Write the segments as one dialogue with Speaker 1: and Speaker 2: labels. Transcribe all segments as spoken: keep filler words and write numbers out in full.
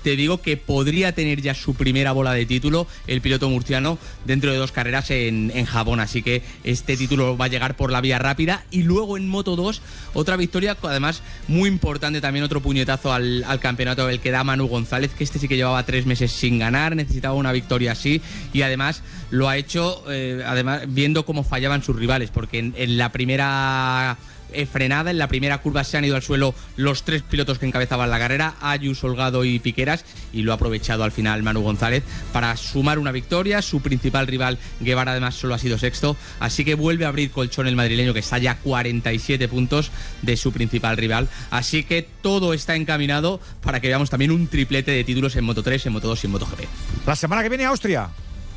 Speaker 1: te digo que podría tener ya su primera bola de título el piloto murciano dentro de dos carreras en, en Japón, así que este título va a llegar por la vía rápida. Y luego en Moto dos, otra victoria, además muy importante también, otro puñetazo al, al campeonato, el que da Manu González, que este sí que llevaba tres meses sin ganar, necesitaba una victoria así, y además lo ha hecho eh, además viendo cómo fallaban sus rivales, porque en, en la primera eh, frenada, en la primera curva se han ido al suelo los tres pilotos que encabezaban la carrera, Ayuso, Holgado y Piqueras, y lo ha aprovechado al final Manu González para sumar una victoria. Su principal rival, Guevara, además solo ha sido sexto, así que vuelve a abrir colchón el madrileño, que está ya a cuarenta y siete puntos de su principal rival, así que todo está encaminado para que veamos también un triplete de títulos en Moto tres, en Moto dos y en MotoGP.
Speaker 2: La semana que viene Austria.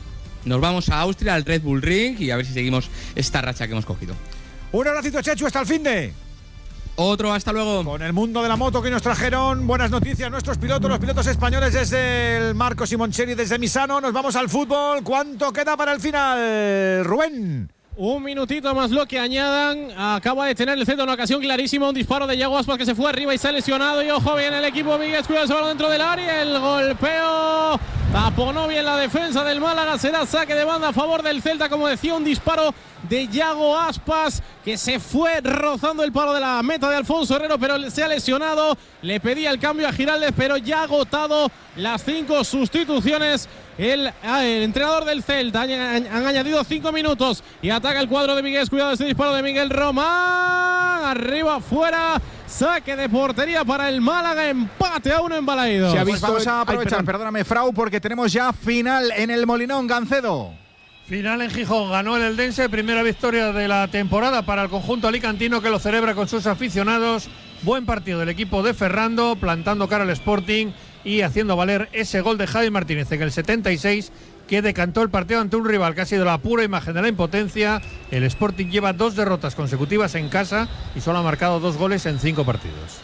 Speaker 1: Nos vamos a Austria, al Red Bull Ring, y a ver si seguimos esta racha que hemos cogido.
Speaker 2: Un abracito, Chechu, hasta el finde.
Speaker 1: Otro, hasta luego.
Speaker 2: Con el mundo de la moto que nos trajeron buenas noticias nuestros pilotos, los pilotos españoles desde el Marco Simoncelli, desde Misano. Nos vamos al fútbol. ¿Cuánto queda para el final, Rubén?
Speaker 3: Un minutito más lo que añadan. Acaba de tener el Celta una ocasión clarísima. Un disparo de Yago Aspas que se fue arriba y se ha lesionado. Y ojo, bien el equipo Miguel, cuidado ese balón dentro del área. El golpeo taponó bien la defensa del Málaga. Será saque de banda a favor del Celta. Como decía, un disparo de Yago Aspas que se fue rozando el palo de la meta de Alfonso Herrero, pero se ha lesionado. Le pedía el cambio a Giraldez, pero ya ha agotado las cinco sustituciones. El, el entrenador del Celta han, han añadido cinco minutos y ataca el cuadro de Miguel. Cuidado ese disparo de Miguel Román. Arriba, fuera. Saque de portería para el Málaga. Empate a uno en Balaídos.
Speaker 2: Si pues vamos a aprovechar, Ay, perdóname, Frau, porque tenemos ya final en el Molinón, Gancedo.
Speaker 4: Final en Gijón, ganó el Eldense, primera victoria de la temporada para el conjunto alicantino, que lo celebra con sus aficionados. Buen partido del equipo de Ferrando, plantando cara al Sporting y haciendo valer ese gol de Javi Martínez en el setenta y seis, que decantó el partido ante un rival que ha sido la pura imagen de la impotencia. El Sporting lleva dos derrotas consecutivas en casa y solo ha marcado dos goles en cinco partidos.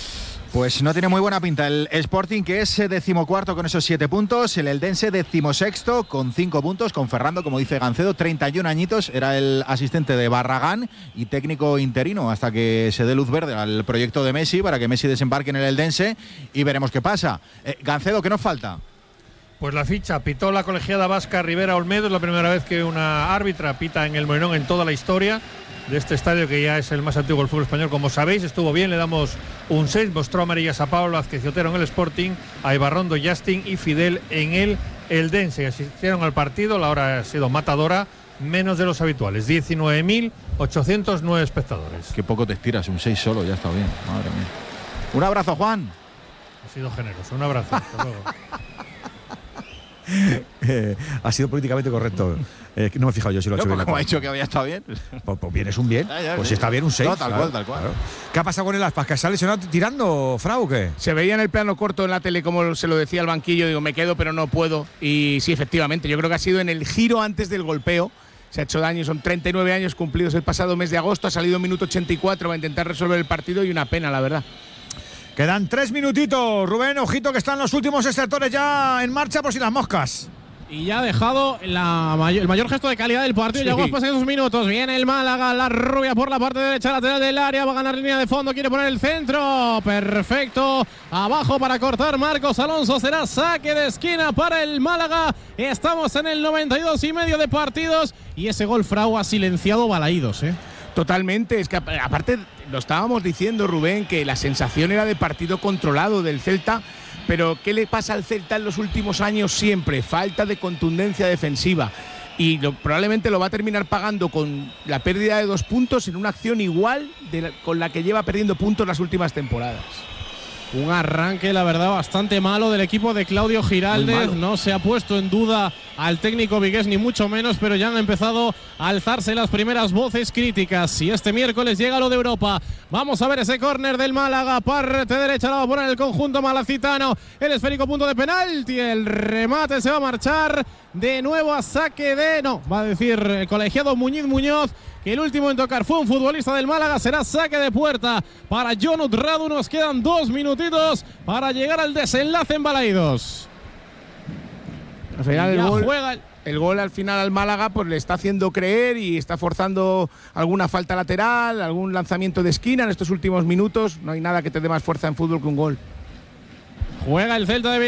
Speaker 2: Pues no tiene muy buena pinta el Sporting, que es decimocuarto con esos siete puntos, el Eldense decimosexto con cinco puntos, con Ferrando, como dice Gancedo, treinta y un añitos, era el asistente de Barragán y técnico interino hasta que se dé luz verde al proyecto de Messi para que Messi desembarque en el Eldense y veremos qué pasa. Eh, Gancedo, ¿qué nos falta?
Speaker 4: Pues la ficha, pitó la colegiada vasca Rivera Olmedo, es la primera vez que una árbitra pita en el Molinón en toda la historia de este estadio, que ya es el más antiguo del fútbol español. Como sabéis, estuvo bien, le damos un seis, mostró amarillas a Pablo Vázquez y Otero en el Sporting, a Ibarrondo, Justin y Fidel en el Eldense. Asistieron al partido, la hora ha sido matadora, menos de los habituales, diecinueve mil ochocientos nueve espectadores.
Speaker 2: Qué poco te estiras, un seis solo, ya está bien, madre mía. Un abrazo, Juan.
Speaker 4: Ha sido generoso, un abrazo, hasta luego.
Speaker 2: Eh, ha sido políticamente correcto. Eh, no me he fijado yo si lo he hecho
Speaker 5: no,
Speaker 2: bien.
Speaker 5: ¿Cómo ha dicho que había estado bien?
Speaker 2: Pues, pues bien, es un bien.
Speaker 5: Ya, ya,
Speaker 2: pues
Speaker 5: sí.
Speaker 2: si está bien, un seis.
Speaker 5: No, tal
Speaker 2: claro,
Speaker 5: cual, tal cual.
Speaker 2: Claro. ¿Qué ha pasado con el Aspas? ¿Que se ha lesionado tirando, Frau, o qué?
Speaker 6: Se veía en el plano corto en la tele, como se lo decía el banquillo, digo, me quedo pero no puedo. Y sí, efectivamente, yo creo que ha sido en el giro antes del golpeo. Se ha hecho daño, son treinta y nueve años cumplidos el pasado mes de agosto, ha salido minuto ochenta y cuatro, va a intentar resolver el partido y una pena, la verdad.
Speaker 2: Quedan tres minutitos, Rubén, ojito que están los últimos extractores ya en marcha por si las moscas.
Speaker 3: Y ya ha dejado la mayor, el mayor gesto de calidad del partido.
Speaker 6: Sí.
Speaker 3: Ya vamos pasando esos minutos. Viene el Málaga, la rubia por la parte derecha lateral del área. Va a ganar línea de fondo, quiere poner el centro. Perfecto. Abajo para cortar Marcos Alonso. Será saque de esquina para el Málaga. Estamos en el noventa y dos y medio de partidos. Y ese gol, Frau, ha silenciado Balaídos, ¿eh?
Speaker 6: Totalmente, es que aparte lo estábamos diciendo, Rubén, que la sensación era de partido controlado del Celta. Pero ¿qué le pasa al Celta en los últimos años siempre? Falta de contundencia defensiva. Y lo, probablemente lo va a terminar pagando con la pérdida de dos puntos en una acción igual de la, con la que lleva perdiendo puntos las últimas temporadas.
Speaker 3: Un arranque, la verdad, bastante malo del equipo de Claudio Giraldez. No se ha puesto en duda al técnico vigués, ni mucho menos, pero ya han empezado a alzarse las primeras voces críticas. Y este miércoles llega lo de Europa. Vamos a ver ese córner del Málaga. Parte derecha la va a poner el conjunto malacitano. El esférico, punto de penalti. El remate se va a marchar de nuevo a saque de... No, va a decir el colegiado Muñiz Muñoz, que el último en tocar fue un futbolista del Málaga. Será saque de puerta para Jonut Radu. Nos quedan dos minutitos para llegar al desenlace en Balaídos.
Speaker 6: Al final el gol,
Speaker 3: juega el...
Speaker 6: el gol al final al Málaga pues le está haciendo creer y está forzando alguna falta lateral, algún lanzamiento de esquina en estos últimos minutos. No hay nada que te dé más fuerza en fútbol que un gol.
Speaker 3: Juega el Celta de